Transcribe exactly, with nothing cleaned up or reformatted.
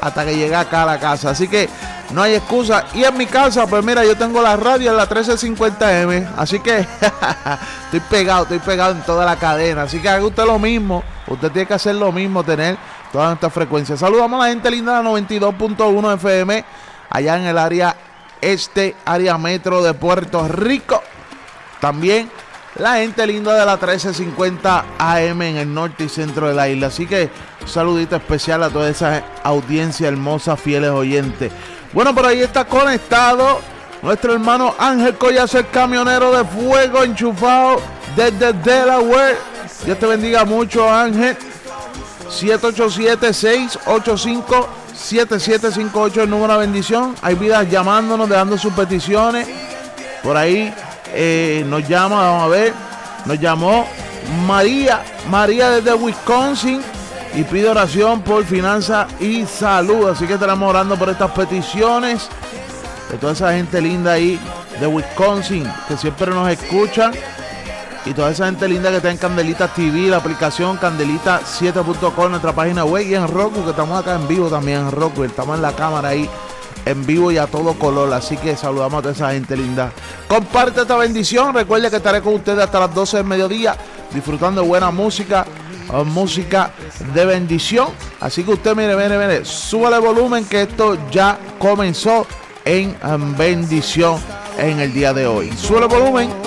hasta que llegue acá a la casa. Así que no hay excusa. Y en mi casa, pues mira, yo tengo la radio en la trece cincuenta eme. Así que estoy pegado, estoy pegado en toda la cadena. Así que haga usted lo mismo. Usted tiene que hacer lo mismo, tener todas estas frecuencias. Saludamos a la gente linda de la noventa y dos punto uno F M, allá en el área este, área metro de Puerto Rico. También la gente linda de la trece cincuenta A M en el norte y centro de la isla. Así que un saludito especial a toda esa audiencia hermosa, fieles oyentes. Bueno, por ahí está conectado nuestro hermano Ángel Collazo, el camionero de fuego enchufado desde Delaware. Dios te bendiga mucho, Ángel. siete ocho siete, seis ocho cinco, siete siete cinco ocho el número de bendición. Hay vidas llamándonos, dejando sus peticiones. Por ahí eh, nos llama, vamos a ver, nos llamó María, María desde Wisconsin, y pide oración por finanzas y salud. Así que estaremos orando por estas peticiones de toda esa gente linda ahí de Wisconsin, que siempre nos escucha, y toda esa gente linda que está en Candelita T V, la aplicación Candelita siete punto com, nuestra página web, y en Roku, que estamos acá en vivo también en Roku, estamos en la cámara ahí en vivo y a todo color. Así que saludamos a toda esa gente linda. Comparte esta bendición. Recuerde que estaré con ustedes hasta las doce del mediodía disfrutando de buena música, música de bendición. Así que usted mire, mire, mire, súbale volumen, que esto ya comenzó en bendición en el día de hoy. Súbale volumen.